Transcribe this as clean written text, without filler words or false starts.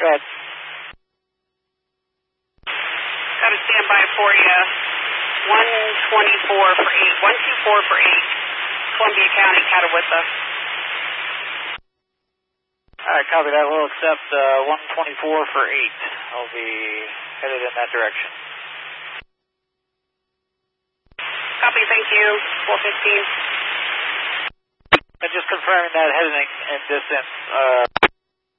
Go ahead. Got a standby for you. 124 for 8. 124 for 8. Columbia County, Catawissa. All right, copy that. We'll accept 124 for 8. I'll be headed in that direction. Copy, thank you. 415. And just confirming that heading and distance.